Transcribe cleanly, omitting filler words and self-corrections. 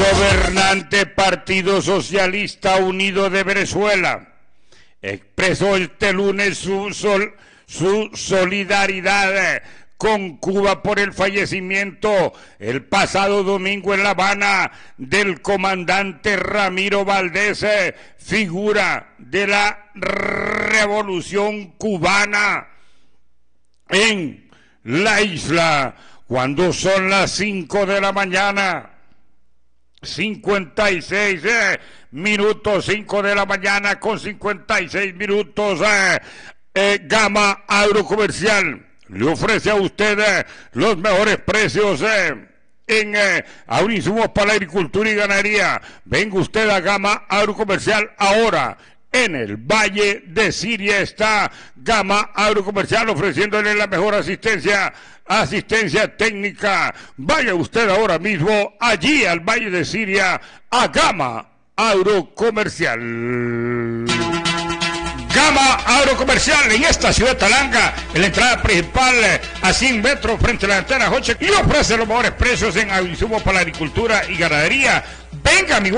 gobernante Partido Socialista Unido de Venezuela expresó este lunes su solidaridad con Cuba por el fallecimiento el pasado domingo en La Habana del comandante Ramiro Valdés, figura de la revolución cubana en la isla. Cuando son las 5 de la mañana, 56 minutos, 5 de la mañana con 56 minutos, Gama Agrocomercial le ofrece a usted los mejores precios en agroinsumos para la agricultura y ganadería. Venga usted a Gama Agrocomercial ahora. En el Valle de Siria está Gama Agrocomercial ofreciéndole la mejor asistencia técnica. Vaya usted ahora mismo allí al Valle de Siria a Gama Agrocomercial. Gama Agrocomercial en esta ciudad de Talanga, en la entrada principal a 100 metros frente a la antena Hoche, y ofrece los mejores precios en insumos para la agricultura y ganadería. Venga, mi